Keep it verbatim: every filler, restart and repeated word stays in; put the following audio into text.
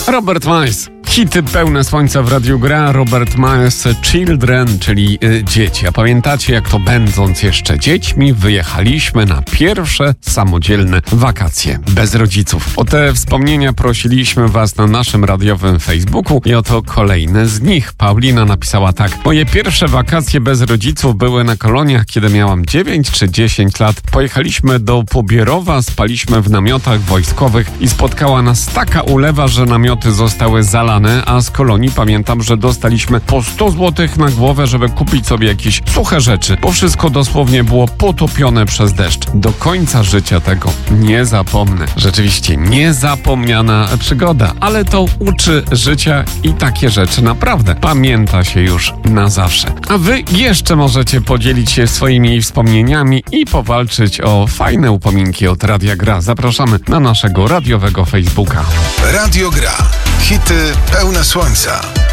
Robert Miles. Hity pełne słońca w Radiu Gra. Robert Miles, Children, czyli y, dzieci. A pamiętacie, jak to będąc jeszcze dziećmi wyjechaliśmy na pierwsze samodzielne wakacje bez rodziców? O te wspomnienia prosiliśmy was na naszym radiowym Facebooku i oto kolejne z nich. Paulina napisała tak. Moje pierwsze wakacje bez rodziców były na koloniach, kiedy miałam dziewięć czy dziesięć lat. Pojechaliśmy do Pobierowa, spaliśmy w namiotach wojskowych i spotkała nas taka ulewa, że namioty zostały zalane, a z kolonii pamiętam, że dostaliśmy po sto złotych na głowę, żeby kupić sobie jakieś suche rzeczy, bo wszystko dosłownie było potopione przez deszcz. Do końca życia tego nie zapomnę. Rzeczywiście niezapomniana przygoda, ale to uczy życia i takie rzeczy naprawdę pamięta się już na zawsze. A wy jeszcze możecie podzielić się swoimi wspomnieniami i powalczyć o fajne upominki od Radia Gra. Zapraszamy na naszego radiowego Facebooka. Radio Gra. Hity pełne słońca.